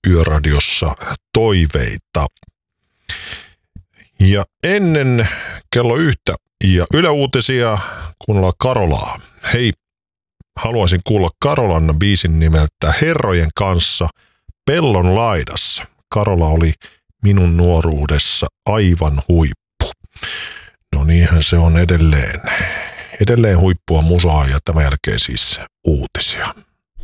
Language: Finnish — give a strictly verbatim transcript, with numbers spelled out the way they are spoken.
Yöradiossa toiveita. Ja ennen kello yhtä ja Yle Uutisia kuunnellaan Karolaa. Hei, haluaisin kuulla Karolan biisin nimeltä Herrojen kanssa Pellon laidassa. Karola oli minun nuoruudessa aivan huippu. No niinhän se on edelleen. Edelleen huippua musaa ja tämän jälkeen siis uutisia.